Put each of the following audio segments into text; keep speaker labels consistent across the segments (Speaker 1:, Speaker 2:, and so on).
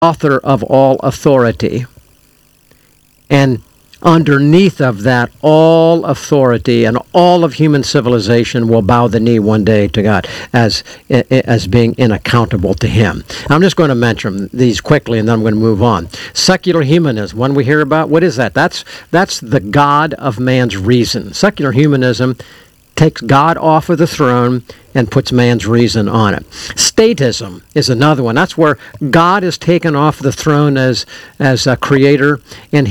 Speaker 1: author of all authority. And underneath of that, all authority and all of human civilization will bow the knee one day to God as being inaccountable to Him. I'm just going to mention these quickly, and then I'm going to move on. Secular humanism, one we hear about, what is that? That's the God of man's reason. Secular humanism takes God off of the throne and puts man's reason on it. Statism is another one. That's where God is taken off the throne as a creator, and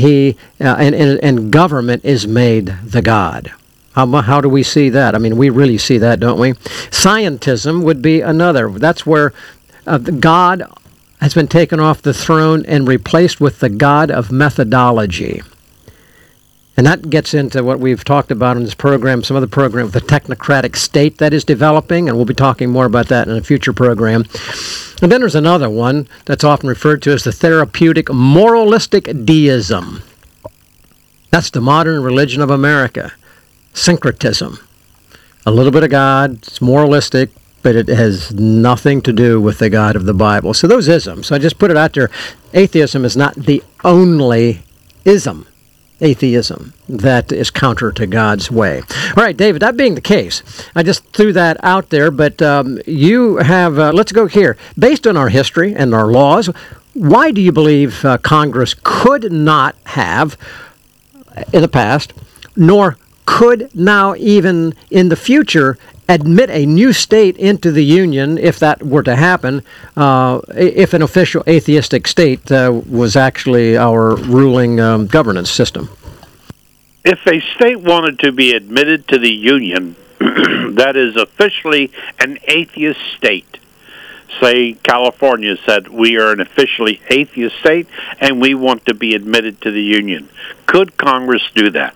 Speaker 1: and government is made the God. How do we see that? I mean, we really see that, don't we? Scientism would be another. That's where God has been taken off the throne and replaced with the God of methodology. And that gets into what we've talked about in this program, some other program, the technocratic state that is developing, and we'll be talking more about that in a future program. And then there's another one that's often referred to as the therapeutic moralistic deism. That's the modern religion of America. Syncretism. A little bit of God, it's moralistic, but it has nothing to do with the God of the Bible. So those isms, so I just put it out there. Atheism is not the only ism. Atheism that is counter to God's way. All right, David, that being the case, I just threw that out there, but you have, let's go here. Based on our history and our laws, why do you believe Congress could not have, in the past, nor could now even in the future, admit a new state into the Union, if that were to happen, if an official atheistic state was actually our ruling governance system?
Speaker 2: If a state wanted to be admitted to the Union that is officially an atheist state, say California said, we are an officially atheist state and we want to be admitted to the Union, could Congress do that?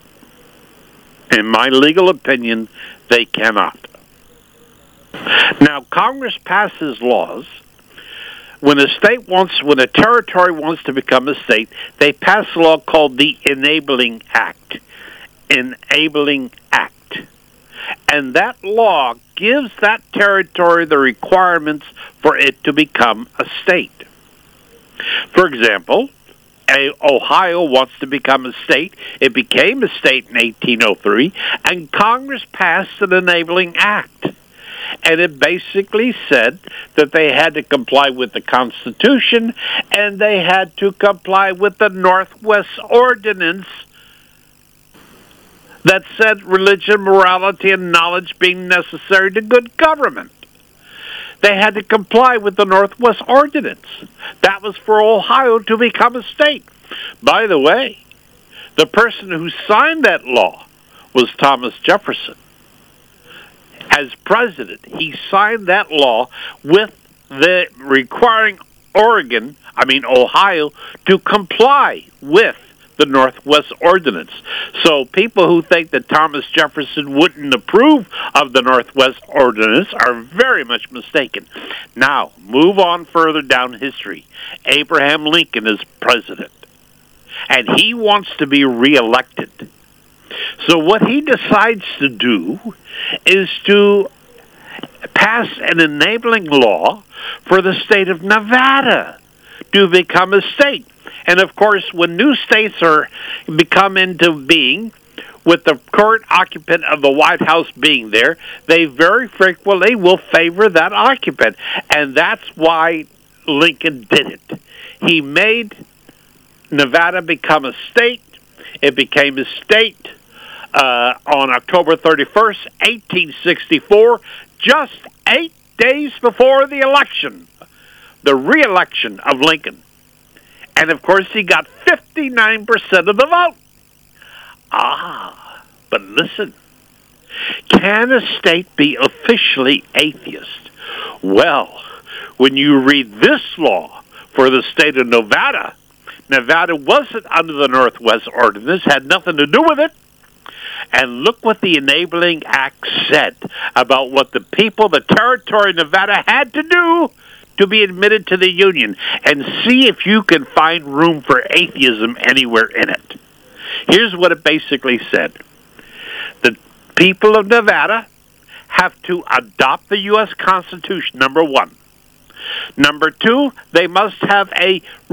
Speaker 2: In my legal opinion, they cannot. Now, Congress passes laws. When a territory wants to become a state, they pass a law called the Enabling Act. Enabling Act. And that law gives that territory the requirements for it to become a state. For example, Ohio wants to become a state. It became a state in 1803, and Congress passed an Enabling Act. And it basically said that they had to comply with the Constitution and they had to comply with the Northwest Ordinance that said religion, morality, and knowledge being necessary to good government. They had to comply with the Northwest Ordinance. That was for Ohio to become a state. By the way, the person who signed that law was Thomas Jefferson. As president, he signed that law with the requiring Ohio, to comply with the Northwest Ordinance. So people who think that Thomas Jefferson wouldn't approve of the Northwest Ordinance are very much mistaken. Now, move on further down history. Abraham Lincoln is president, and he wants to be reelected. So what he decides to do is to pass an enabling law for the state of Nevada to become a state. And of course, when new states become into being, with the current occupant of the White House being there, they very frequently will favor that occupant. And that's why Lincoln did it. He made Nevada become a state. It became a state on October 31st, 1864, just 8 days before the election, the re-election of Lincoln. And, of course, he got 59% of the vote. But listen, can a state be officially atheist? Well, when you read this law for the state of Nevada, Nevada wasn't under the Northwest Ordinance, had nothing to do with it. And look what the Enabling Act said about what the people, the territory of Nevada had to do to be admitted to the Union, and see if you can find room for atheism anywhere in it. Here's what it basically said. The people of Nevada have to adopt the U.S. Constitution, number one. Number two, they must have a